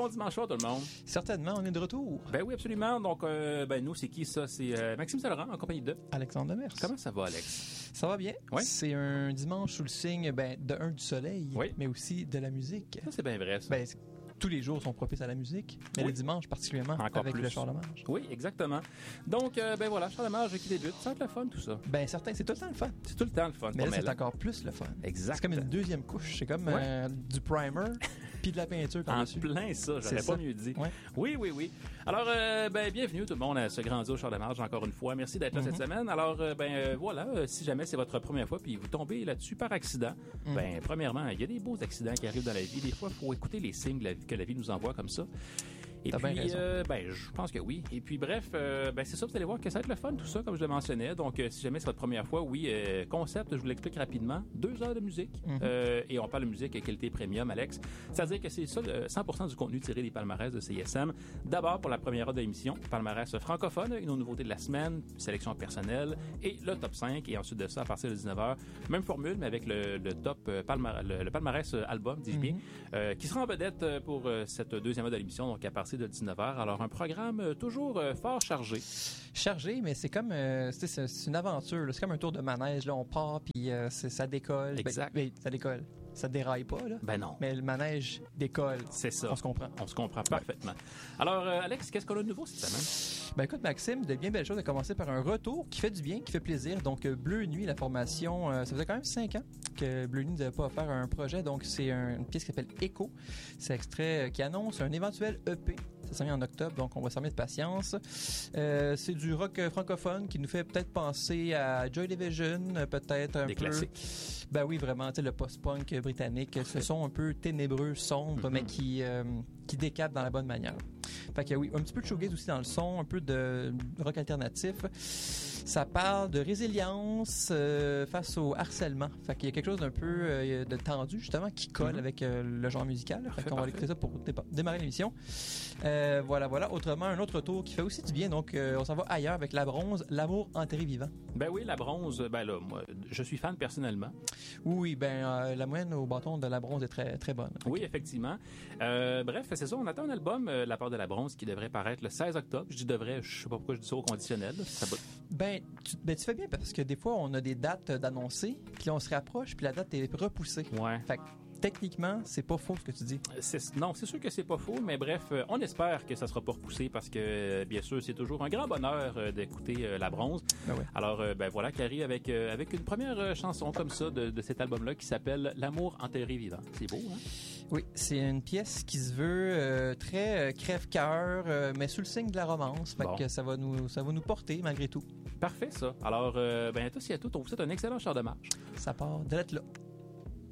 bon dimanche soir tout le monde. Certainement, on est de retour. Ben oui, absolument. Donc, nous, c'est qui ça? C'est Maxime Saint-Laurent en compagnie de Alexandre Demers. Comment ça va, Alex? Ça va bien. Oui. C'est un dimanche sous le signe du soleil, oui, mais aussi de la musique. Ça, c'est bien vrai, ça. Ben, tous les jours sont propices à la musique, mais oui, le dimanche particulièrement, encore avec plus. le char de marge. Oui, exactement. Donc, voilà, char de marge qui débute. Ça va être le fun, tout ça. Ben, certain, c'est tout le temps le fun. C'est tout le temps le fun. Mais là, c'est encore plus le fun. Exact. C'est comme une deuxième couche. C'est comme du primer puis de la peinture par-dessus. En plein ça, j'aurais pas mieux dit. Ouais. Oui. Alors, bienvenue tout le monde à ce grand zoo char de marge encore une fois. Merci d'être là cette semaine. Alors, voilà, si jamais c'est votre première fois puis vous tombez là-dessus par accident, premièrement, il y a des beaux accidents qui arrivent dans la vie. Des fois, il faut écouter les signes que la vie nous envoie comme ça. Et t'as puis, bien raison. je pense que oui. Et puis, bref, c'est ça, vous allez voir que ça va être le fun, tout ça, comme je le mentionnais. Donc, si jamais c'est votre première fois, concept, je vous l'explique rapidement. 2 heures de musique. Et on parle de musique qualité premium, Alex. C'est-à-dire que c'est ça, 100% du contenu tiré des palmarès de CISM. D'abord, pour la première heure de l'émission, palmarès francophone, avec nos nouveautés de la semaine, sélection personnelle et le top 5. Et ensuite de ça, à partir de 19h, même formule, mais avec le top le palmarès album, dis-je bien, qui sera en vedette pour cette deuxième heure de l'émission, donc à partir de 19h. Alors, un programme toujours fort chargé. Chargé, mais c'est comme c'est une aventure. Là. C'est comme un tour de manège. Là, on part, puis ça décolle. Exact. Ça décolle. Ça déraille pas, là. Ben non. Mais le manège décolle. C'est ça. On se comprend. On se comprend parfaitement. Alors, Alex, qu'est-ce qu'on a de nouveau cette semaine? Ben écoute, Maxime, de bien belles choses, à commencer par un retour qui fait du bien, qui fait plaisir. Donc, Bleu Nuit, la formation, ça faisait quand même 5 ans que Bleu Nuit ne devait pas faire un projet. Donc, c'est une pièce qui s'appelle Echo. C'est extrait qui annonce un éventuel EP. Ça s'en vient en octobre, donc on va s'en mettre de patience. C'est du rock francophone qui nous fait peut-être penser à Joy Division, peut-être un des peu... classiques. Ben oui, vraiment, tu sais, le post-punk britannique. Ce sont un peu ténébreux, sombres, mais qui décapent dans la bonne manière. Fait que oui, un petit peu de shoegaze aussi dans le son, un peu de rock alternatif. Ça parle de résilience face au harcèlement. Fait qu'il y a quelque chose d'un peu de tendu, justement, qui colle avec le genre musical. Fait qu'on va écouter ça pour démarrer l'émission. Voilà. Autrement, un autre tour qui fait aussi du bien. Donc, on s'en va ailleurs avec La Bronze, L'amour enterré vivant. Ben oui, La Bronze, moi, je suis fan personnellement. Oui, la moyenne au bâton de La Bronze est très, très bonne. Oui, effectivement. Bref, c'est ça. On attend un album, La part de La Bronze, qui devrait paraître le 16 octobre. Je dis devrait, je sais pas pourquoi je dis ça au conditionnel. Tu fais bien parce que des fois, on a des dates d'annoncer, puis on se rapproche, puis la date est repoussée. Ouais. Fait que techniquement, c'est pas faux ce que tu dis. Non, c'est sûr que c'est pas faux, mais bref, on espère que ça sera pas repoussé parce que, bien sûr, c'est toujours un grand bonheur d'écouter La Bronze. Ben ouais. Alors, voilà, Carrie avec une première chanson comme ça de cet album-là qui s'appelle L'amour enterré vivant. C'est beau, hein? Oui, c'est une pièce qui se veut très crève-cœur, mais sous le signe de la romance. Fait que ça va nous porter malgré tout. Parfait, ça. Alors, à tous et à toutes, on vous souhaite un excellent char de marche. Ça part de là.